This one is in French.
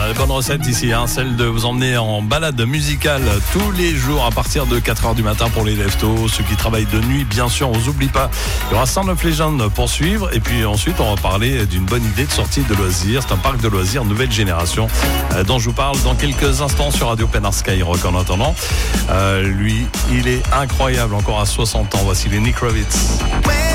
a la bonne recette ici, celle de vous emmener en balade musicale tous les jours à partir de 4h du matin pour les leftos, ceux qui travaillent de nuit, bien sûr, on vous oublie pas. Il y aura Sound of Legend pour suivre et puis ensuite on va parler d'une bonne idée de sortie de loisirs. C'est un parc de loisirs nouvelle génération dont je vous parle dans quelques instants sur Radio Pénard Skyrock. En attendant, lui, il est incroyable, encore à 60 ans. Voici les Nick Kravitz.